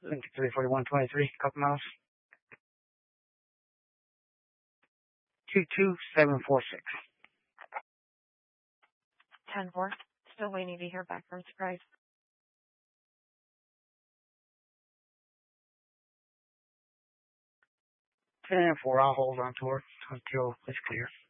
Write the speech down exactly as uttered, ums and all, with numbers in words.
Link three forty-one twenty-three, couple miles. two two seven four six. ten four. Still waiting to hear back from Surprise. ten four, I'll hold on to her until it's clear.